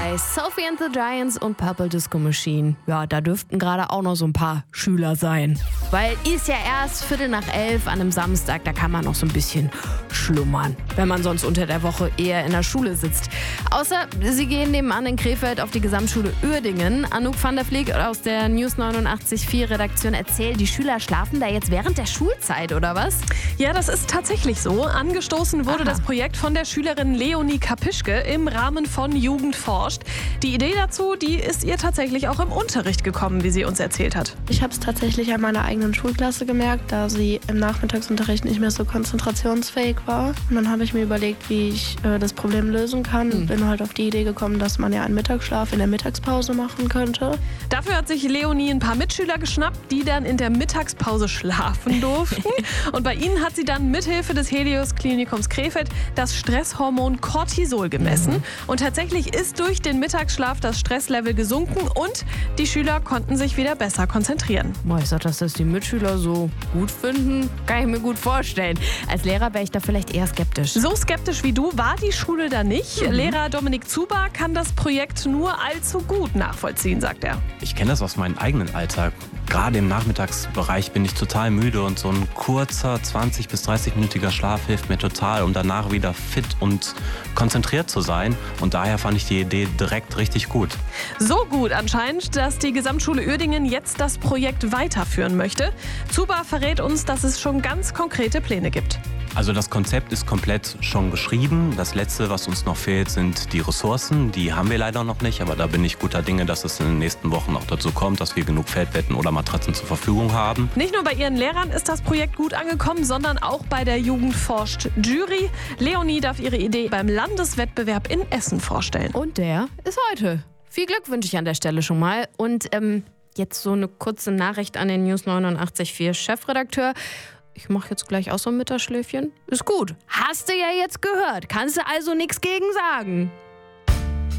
bei Sophie and the Giants und Purple Disco Machine. Ja, da dürften gerade auch noch so ein paar Schüler sein. Weil ist ja erst 11:15 an einem Samstag, da kann man noch so ein bisschen schlummern, wenn man sonst unter der Woche eher in der Schule sitzt. Außer sie gehen nebenan in Krefeld auf die Gesamtschule Uerdingen. Anouk van der Vlieg aus der News 89.4 Redaktion erzählt, die Schüler schlafen da jetzt während der Schulzeit, oder was? Ja, das ist tatsächlich so. Angestoßen wurde das Projekt von der Schülerin Leonie Kapischke im Rahmen von Jugend forscht. Die Idee dazu, die ist ihr tatsächlich auch im Unterricht gekommen, wie sie uns erzählt hat. Ich habe es tatsächlich an meiner eigenen Schulklasse gemerkt, da sie im Nachmittagsunterricht nicht mehr so konzentrationsfähig war. Und dann habe ich mir überlegt, wie ich das Problem lösen kann und bin halt auf die Idee gekommen, dass man ja einen Mittagsschlaf in der Mittagspause machen könnte. Dafür hat sich Leonie ein paar Mitschüler geschnappt, die dann in der Mittagspause schlafen durften. Und bei ihnen hat sie dann mithilfe des Helios Klinikums Krefeld das Stresshormon Cortisol gemessen. Und tatsächlich ist durch den Mittagsschlaf das Stresslevel gesunken und die Schüler konnten sich wieder besser konzentrieren. Boah, ich sag, dass das die Mitschüler so gut finden, kann ich mir gut vorstellen. Als Lehrer wäre ich da vielleicht eher skeptisch. So skeptisch wie du war die Schule da nicht. Lehrer Dominik Zuber kann das Projekt nur allzu gut nachvollziehen, sagt er. Ich kenne das aus meinem eigenen Alltag. Gerade im Nachmittagsbereich bin ich total müde und so ein kurzer 20- bis 30-minütiger Schlaf hilft mir total, um danach wieder fit und konzentriert zu sein. Und daher fand ich die Idee direkt richtig gut. So gut anscheinend, dass die Gesamtschule Uerdingen jetzt das Projekt weiterführen möchte. Zuber verrät uns, dass es schon ganz konkrete Pläne gibt. Also das Konzept ist komplett schon geschrieben. Das Letzte, was uns noch fehlt, sind die Ressourcen. Die haben wir leider noch nicht, aber da bin ich guter Dinge, dass es in den nächsten Wochen auch dazu kommt, dass wir genug Feldbetten oder Matratzen zur Verfügung haben. Nicht nur bei ihren Lehrern ist das Projekt gut angekommen, sondern auch bei der Jugend forscht Jury. Leonie darf ihre Idee beim Landeswettbewerb in Essen vorstellen. Und der ist heute. Viel Glück wünsche ich an der Stelle schon mal. Und jetzt so eine kurze Nachricht an den News 89.4 Chefredakteur. Ich mache jetzt gleich auch so ein Mittagsschläfchen. Ist gut. Hast du ja jetzt gehört. Kannst du also nichts gegen sagen.